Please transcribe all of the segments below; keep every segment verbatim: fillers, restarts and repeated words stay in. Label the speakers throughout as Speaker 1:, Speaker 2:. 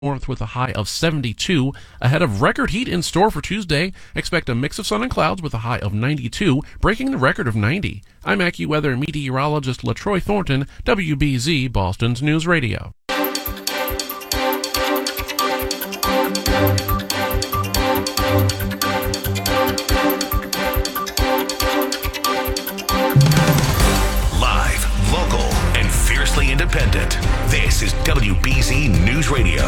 Speaker 1: North with a high of seventy-two. Ahead of record heat in store for Tuesday, expect a mix of sun and clouds with a high of ninety-two, breaking the record of ninety. I'm AccuWeather meteorologist LaTroy Thornton, W B Z Boston's News Radio.
Speaker 2: Live, local, and fiercely independent. This is W B Z News Radio.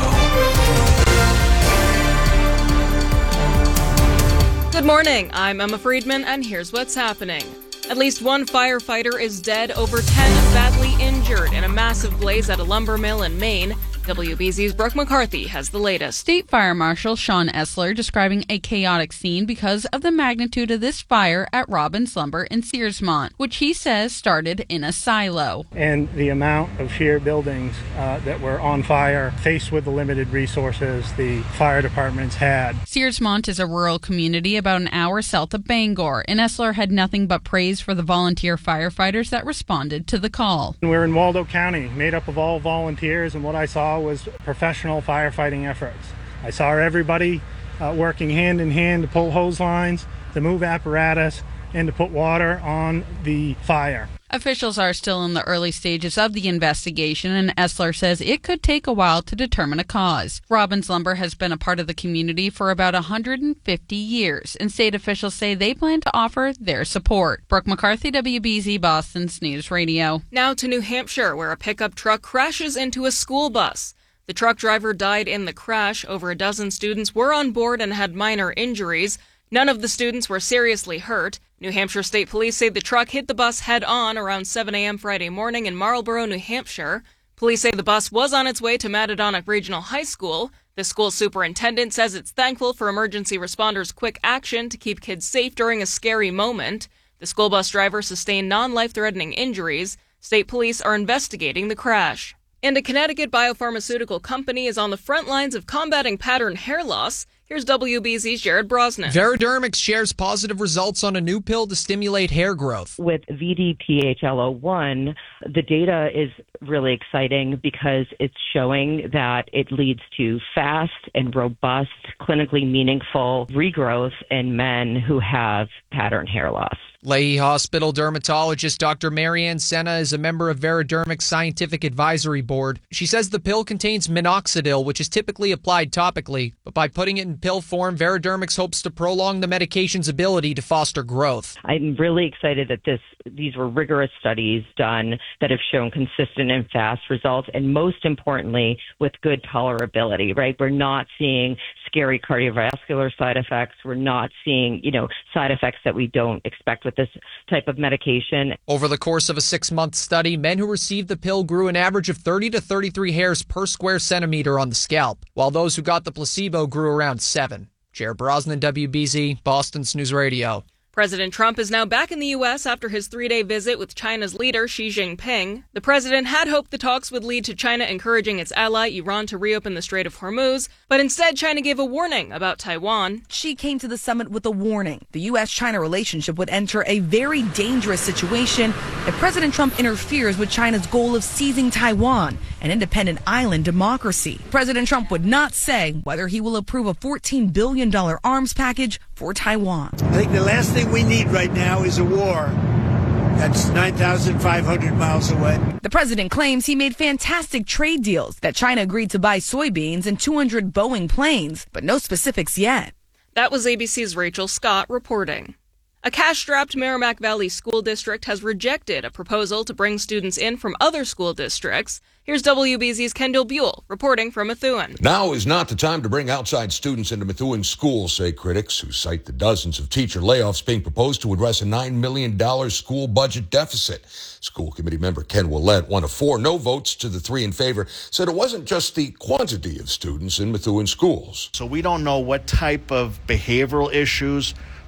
Speaker 3: Good morning, I'm Emma Friedman, and here's what's happening. At least one firefighter is dead, over ten badly injured in a massive blaze at a lumber mill in Maine. W B Z's Brooke McCarthy has the latest.
Speaker 4: State Fire Marshal Sean Essler describing a chaotic scene because of the magnitude of this fire at Robbins Lumber in Searsmont, which he says started in a silo.
Speaker 5: And the amount of sheer buildings uh, that were on fire, faced with the limited resources the fire departments had.
Speaker 4: Searsmont is a rural community about an hour south of Bangor, and Essler had nothing but praise for the volunteer firefighters that responded to the call.
Speaker 5: We're in Waldo County, made up of all volunteers, and what I saw was professional firefighting efforts. I saw everybody uh, working hand in hand to pull hose lines, to move apparatus, and to put water on the fire.
Speaker 4: Officials are still in the early stages of the investigation, and Essler says it could take a while to determine a cause. Robbins Lumber has been a part of the community for about one hundred fifty years, and state officials say they plan to offer their support. Brooke McCarthy, W B Z Boston's News Radio.
Speaker 3: Now to New Hampshire, where a pickup truck crashes into a school bus. The truck driver died in the crash. Over a dozen students were on board and had minor injuries. None of the students were seriously hurt. New Hampshire State Police say the truck hit the bus head-on around seven a.m. Friday morning in Marlborough, New Hampshire. Police say the bus was on its way to Matadonic Regional High School. The school superintendent says it's thankful for emergency responders' quick action to keep kids safe during a scary moment. The school bus driver sustained non-life-threatening injuries. State police are investigating the crash. And a Connecticut biopharmaceutical company is on the front lines of combating pattern hair loss. Here's W B Z's Jared Brosnan.
Speaker 6: Veridermics shares positive results on a new pill to stimulate hair growth.
Speaker 7: With V D P H L O one, the data is really exciting because it's showing that it leads to fast and robust, clinically meaningful regrowth in men who have pattern hair loss.
Speaker 6: Lahey Hospital dermatologist Doctor Marianne Senna is a member of Veridermic's Scientific Advisory Board. She says the pill contains minoxidil, which is typically applied topically, but by putting it in pill form, Veridermic's hopes to prolong the medication's ability to foster growth.
Speaker 7: I'm really excited that this these were rigorous studies done that have shown consistent and fast results, and most importantly, with good tolerability, right? We're not seeing scary cardiovascular side effects. We're not seeing, you know, side effects that we don't expect with this type of medication.
Speaker 6: Over the course of a six-month study, men who received the pill grew an average of thirty to thirty-three hairs per square centimeter on the scalp, while those who got the placebo grew around seven. Jared Brosnan, W B Z, Boston's News Radio.
Speaker 3: President Trump is now back in the U S after his three-day visit with China's leader, Xi Jinping. The president had hoped the talks would lead to China encouraging its ally, Iran, to reopen the Strait of Hormuz, but instead China gave a warning about Taiwan.
Speaker 8: Xi came to the summit with a warning. The U S China relationship would enter a very dangerous situation if President Trump interferes with China's goal of seizing Taiwan, an independent island democracy. President Trump would not say whether he will approve a fourteen billion dollars arms package for Taiwan.
Speaker 9: I think the last thing we need right now is a war that's nine thousand five hundred miles away.
Speaker 8: The president claims he made fantastic trade deals, that China agreed to buy soybeans and two hundred Boeing planes, but no specifics yet.
Speaker 3: That was A B C's Rachel Scott reporting. A cash-strapped Merrimack Valley School District has rejected a proposal to bring students in from other school districts. Here's W B Z's Kendall Buell reporting from Methuen.
Speaker 10: Now is not the time to bring outside students into Methuen schools, say critics, who cite the dozens of teacher layoffs being proposed to address a nine million dollars school budget deficit. School committee member Ken Willett, one of four no votes to the three in favor, said it wasn't just the quantity of students in Methuen schools.
Speaker 11: So we don't know what type of behavioral issues,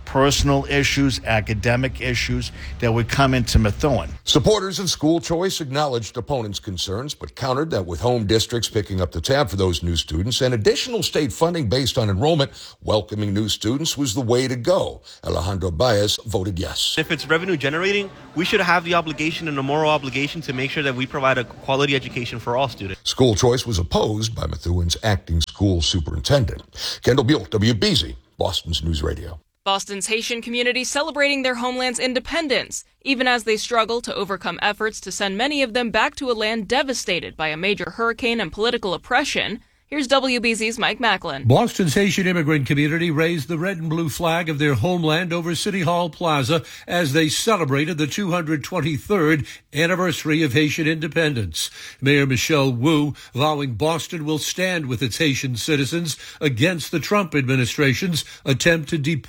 Speaker 11: personal issues, academic issues that would come into Methuen.
Speaker 10: Supporters of school choice acknowledged opponents' concerns, but countered that with home districts picking up the tab for those new students and additional state funding based on enrollment, welcoming new students was the way to go. Alejandro Baez voted yes.
Speaker 12: If it's revenue generating, we should have the obligation and a moral obligation to make sure that we provide a quality education for all students.
Speaker 10: School choice was opposed by Methuen's acting school superintendent. Kendall Buell, W B Z, Boston's News Radio.
Speaker 3: Boston's Haitian community celebrating their homeland's independence, even as they struggle to overcome efforts to send many of them back to a land devastated by a major hurricane and political oppression. Here's W B Z's Mike Macklin.
Speaker 13: Boston's Haitian immigrant community raised the red and blue flag of their homeland over City Hall Plaza as they celebrated the two hundred twenty-third anniversary of Haitian independence. Mayor Michelle Wu vowing Boston will stand with its Haitian citizens against the Trump administration's attempt to deport